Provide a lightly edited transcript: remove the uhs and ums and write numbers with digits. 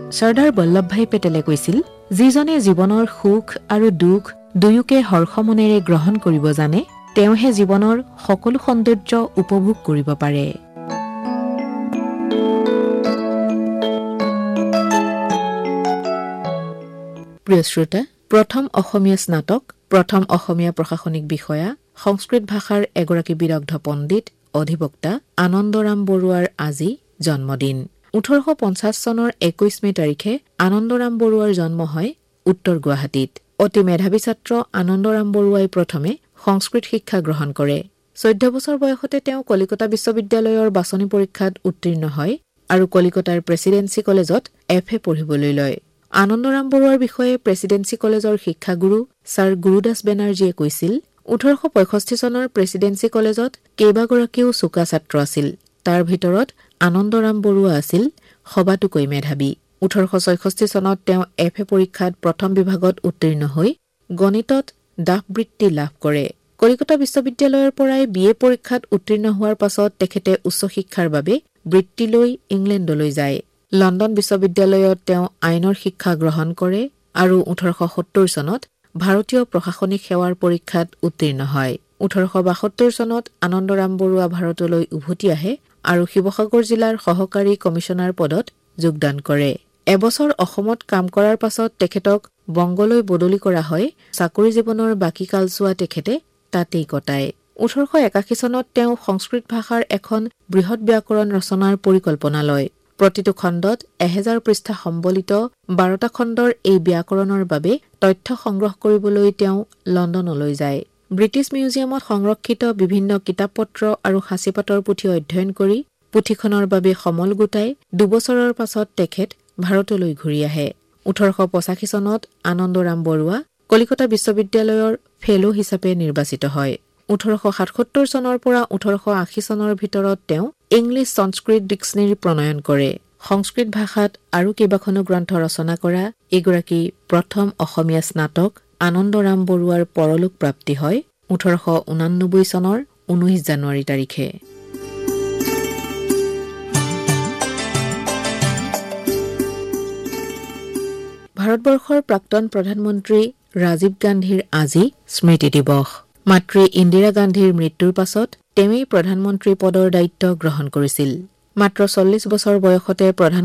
চৰ্দাৰ বল্লভভাই পেটেলে কৈছিল, যিজনে জীৱনৰ সুখ আৰু দুখ দুয়োকে হৰ্ষমনেৰে গ্ৰহণ কৰিব জানে, তেওঁহে জীৱনৰ সকলো সৌন্দৰ্য উপভোগ কৰিব পাৰে। প্ৰিয় শ্ৰোতা, প্ৰথম অসমীয়া স্নাতক, প্ৰথম অসমীয়া প্ৰশাসনিক বিষয়া, সংস্কৃত ভাষাৰ এগৰাকী বিদগ্ধ পণ্ডিত, অধিবক্তা আনন্দৰাম বৰুৱাৰ আজি জন্মদিন। 1850 চনৰ 21 মে তাৰিখে আনন্দৰাম বৰুৱাৰ জন্ম হয় উত্তৰ গুৱাহাটীত। অতি মেধাৱী ছাত্ৰ আনন্দৰাম বৰুৱাই প্ৰথমে সংস্কৃত শিক্ষা গ্ৰহণ কৰে। 14 বছৰ বয়সতে তেওঁ কলিকতা বিশ্ববিদ্যালয়ৰ বাছনি পৰীক্ষাত উত্তীৰ্ণ হয় আৰু কলিকতাৰ প্ৰেছিডেন্সি কলেজত FA পঢ়িবলৈ লয়। আনন্দৰাম বৰুৱাৰ বিষয়ে প্ৰেছিডেন্সি কলেজৰ শিক্ষাগুৰু ছাৰ গুৰুদাস বেনাৰ্জীয়ে কৈছিল, 1865 চনৰ প্ৰেছিডেন্সি কলেজত কেইবাগৰাকীও চোকা ছাত্ৰ আছিল। তাৰ ভিতৰত আনন্দৰাম বৰুৱা আছিল সবাতোকৈ মেধাৱী। 1866 চনত তেওঁ FA পৰীক্ষাত প্ৰথম বিভাগত উত্তীৰ্ণ হৈ গণিতত ডাফ বৃত্তি লাভ কৰে। কলিকতা বিশ্ববিদ্যালয়ৰ পৰাই BA পৰীক্ষাত উত্তীৰ্ণ হোৱাৰ পাছত তেখেতে উচ্চ শিক্ষাৰ বাবে বৃত্তি লৈ ইংলেণ্ডলৈ যায়। লণ্ডন বিশ্ববিদ্যালয়ত তেওঁ আইনৰ শিক্ষা গ্ৰহণ কৰে আৰু 1870 চনত ভাৰতীয় প্ৰশাসনিক সেৱাৰ পৰীক্ষাত উত্তীৰ্ণ হয়। 1872 চনত আনন্দৰাম বৰুৱা ভাৰতলৈ উভতি আহে আৰু শিৱসাগৰ জিলাৰ সহকাৰী কমিছনাৰ পদত যোগদান কৰে। এবছৰ অসমত কাম কৰাৰ পাছত তেখেতক বংগলৈ বদলি কৰা হয়। চাকৰি জীৱনৰ বাকী কালছোৱা তেখেতে তাতেই কটায়। 1881 চনত তেওঁ সংস্কৃত ভাষাৰ এখন বৃহৎ ব্যাকৰণ ৰচনাৰ পৰিকল্পনা লয়। প্ৰতিটো খণ্ডত 1000 পৃষ্ঠা সম্বলিত 12টা খণ্ডৰ এই ব্যাকৰণৰ বাবে তথ্য সংগ্ৰহ কৰিবলৈ তেওঁ লণ্ডনলৈ যায়। ব্ৰিটিছ মিউজিয়ামত সংৰক্ষিত বিভিন্ন কিতাপ-পত্ৰ আৰু সাঁচিপাতৰ পুথি অধ্যয়ন কৰি পুথিখনৰ বাবে সমল গোটাই 2 বছৰৰ পাছত তেখেত ভাৰতলৈ ঘূৰি আহে। 1885 চনত আনন্দৰাম বৰুৱা কলিকতা বিশ্ববিদ্যালয়ৰ ফেলো হিচাপে নিৰ্বাচিত হয়। 1877 চনৰ পৰা 1880 চনৰ ভিতৰত তেওঁ ইংলিছ সংস্কৃত ডিক্সনেৰী প্ৰণয়ন কৰে। সংস্কৃত ভাষাত আৰু কেইবাখনো গ্ৰন্থ ৰচনা কৰা এগৰাকী প্ৰথম অসমীয়া স্নাতক আনন্দৰাম বৰুৱাৰ পৰলোক প্ৰাপ্তি হয় 1889 চনৰ 19 জানুৱাৰী তাৰিখে। ভাৰতবৰ্ষৰ প্ৰাক্তন প্ৰধানমন্ত্ৰী ৰাজীৱ গান্ধীৰ আজি স্মৃতি দিৱস। মাতৃ ইন্দিৰা গান্ধীৰ মৃত্যুৰ পাছত তেওঁই প্ৰধানমন্ত্ৰী পদৰ দায়িত্ব গ্ৰহণ কৰিছিল। মাত্ৰ 40 বছৰ বয়সতে প্ৰধান